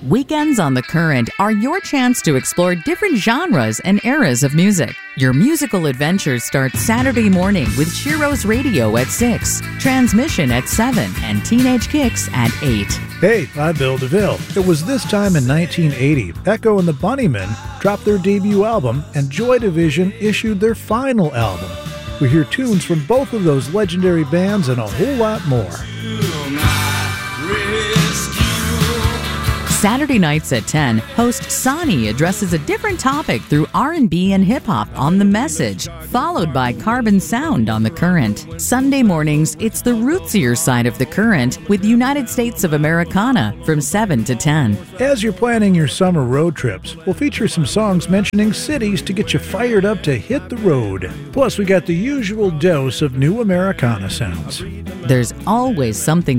Weekends on the Current are your chance to explore different genres and eras of music. Your musical adventures start Saturday morning with Shiro's Radio at 6, Transmission at 7, and Teenage Kicks at 8. Hey, I'm Bill DeVille. It was this time in 1980, Echo and the Bunnymen dropped their debut album, and Joy Division issued their final album. We hear tunes from both of those legendary bands and a whole lot more. Saturday nights at 10, host Sonny addresses a different topic through R&B and hip-hop on The Message, followed by Carbon Sound on The Current. Sunday mornings, it's the rootsier side of The Current with United States of Americana from 7 to 10. As you're planning your summer road trips, we'll feature some songs mentioning cities to get you fired up to hit the road. Plus, we got the usual dose of new Americana sounds. There's always something